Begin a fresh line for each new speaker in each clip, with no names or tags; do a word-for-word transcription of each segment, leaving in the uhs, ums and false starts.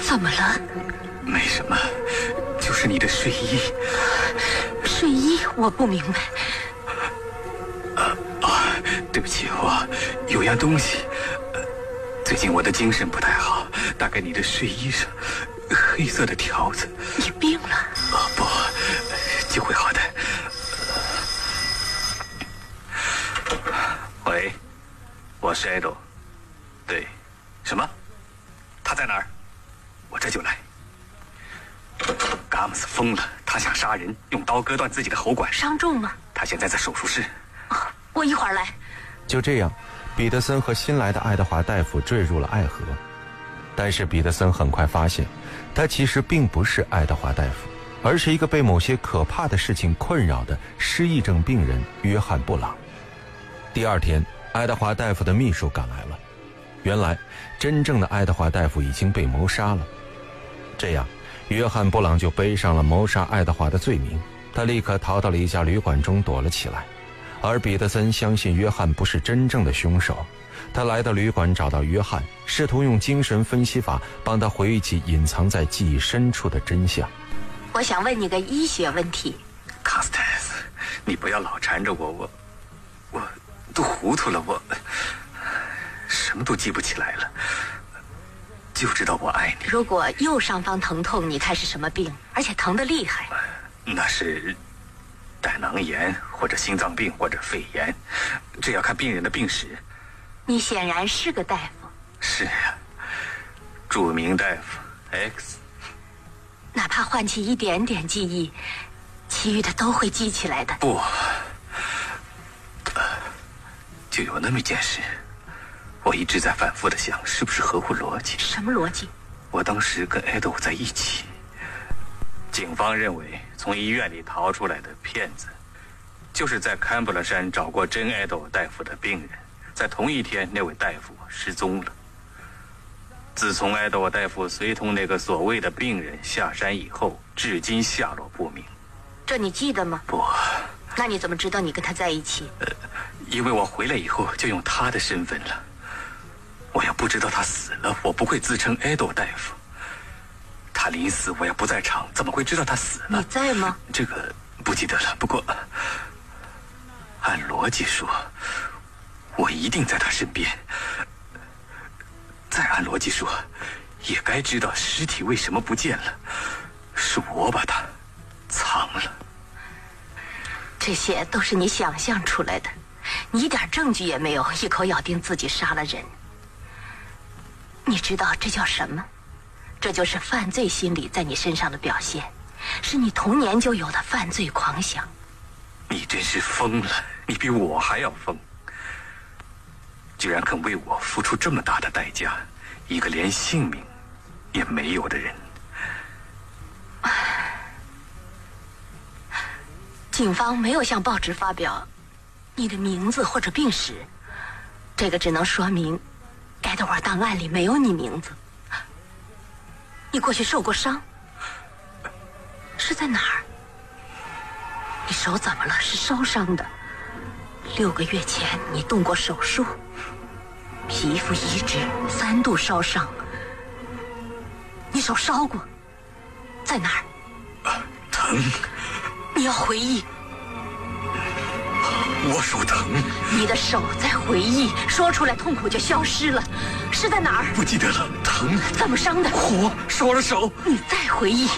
怎么了？
没什么，就是你的睡衣。
睡衣我不明白。
啊啊，对不起，我有样东西。最近我的精神不太好，大概你的睡衣上黑色的条子。
你病了？
哦不，就会好的。喂，我是爱豆。对，什么？他在哪儿？我这就来。嘎姆斯疯了，他想杀人，用刀割断自己的喉管。
伤重吗？
他现在在手术室。
哦，我一会儿来。
就这样，彼得森和新来的爱德华大夫坠入了爱河。但是彼得森很快发现，他其实并不是爱德华大夫，而是一个被某些可怕的事情困扰的失忆症病人约翰布朗。第二天，爱德华大夫的秘书赶来了。原来真正的爱德华大夫已经被谋杀了。这样约翰布朗就背上了谋杀爱德华的罪名，他立刻逃到了一家旅馆中躲了起来。而彼得森相信约翰不是真正的凶手，他来到旅馆找到约翰，试图用精神分析法帮他回忆起隐藏在记忆深处的真相。
我想问你个医学问题。
康斯坦斯，你不要老缠着我，我我都糊涂了，我什么都记不起来了，就知道我爱你。
如果右上方疼痛，你看是什么病？而且疼得厉害？
那是胆囊炎或者心脏病或者肺炎，这要看病人的病史。
你显然是个大夫。
是啊，著名大夫 X。
哪怕唤起一点点记忆，其余的都会记起来的。
不，呃，就有那么一件事，我一直在反复的想，是不是合乎逻辑？
什么逻辑？
我当时跟爱豆在一起，警方认为从医院里逃出来的骗子，就是在堪布勒山找过真爱豆大夫的病人，在同一天那位大夫失踪了。自从爱豆大夫随同那个所谓的病人下山以后，至今下落不明。
这你记得吗？
不。
那你怎么知道你跟他在一起？
呃，因为我回来以后就用他的身份了。我要不知道他死了，我不会自称爱豆大夫。他临死我也不在场，怎么会知道他死了？
你在吗？
这个不记得了，不过按逻辑说，我一定在他身边。再按逻辑说，也该知道尸体为什么不见了，是我把它藏了。
这些都是你想象出来的，你一点证据也没有，一口咬定自己杀了人。你知道这叫什么？这就是犯罪心理在你身上的表现，是你童年就有的犯罪狂想。
你真是疯了，你比我还要疯，居然肯为我付出这么大的代价，一个连性命也没有的人。
警方没有向报纸发表你的名字或者病史，这个只能说明爱德华档案里没有你名字。你过去受过伤？是在哪儿？你手怎么了？是烧伤的。六个月前你动过手术，皮肤移植，三度烧伤。你手烧过，在哪儿？
啊，疼。
你要回忆。
我手疼。
你的手在回忆，说出来痛苦就消失了。是在哪儿？
不记得了。疼。
怎么伤的？
火烧了手。
你再回忆。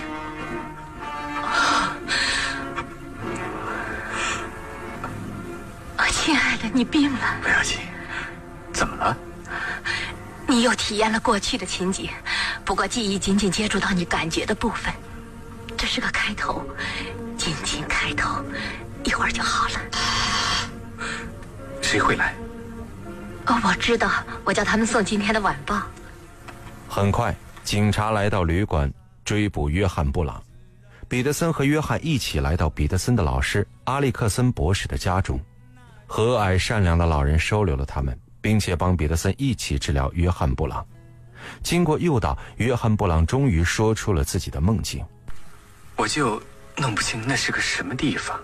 亲爱的，你病了。
不要紧。怎么了？
你又体验了过去的情景，不过记忆仅仅接触到你感觉的部分。这是个开头，仅仅开头，一会儿就好了。
谁会来？
哦，我知道，我叫他们送今天的晚报。
很快，警察来到旅馆追捕约翰布朗。彼得森和约翰一起来到彼得森的老师阿利克森博士的家中。和蔼善良的老人收留了他们，并且帮彼得森一起治疗约翰布朗。经过诱导，约翰布朗终于说出了自己的梦境。
我就弄不清那是个什么地方。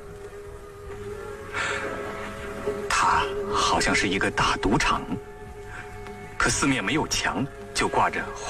它好像是一个大赌场，可四面没有墙，就挂着